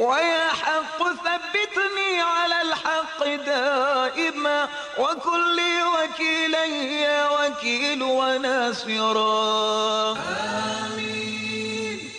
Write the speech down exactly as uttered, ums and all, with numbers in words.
ويا حق ثبتني على الحق دائما وكن لي وكيلا يا وكيل وناصرا.